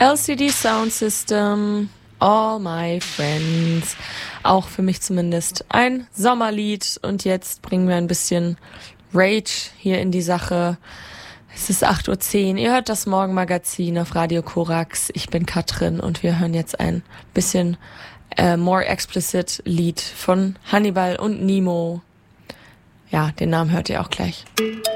LCD Sound System, All My Friends. Auch für mich zumindest ein Sommerlied. Und jetzt bringen wir ein bisschen Rage hier in die Sache. Es ist 8:10 Uhr. Ihr hört das Morgenmagazin auf Radio Korax. Ich bin Katrin und wir hören jetzt ein bisschen More Explicit Lied von Hannibal und Nemo. Ja, den Namen hört ihr auch gleich.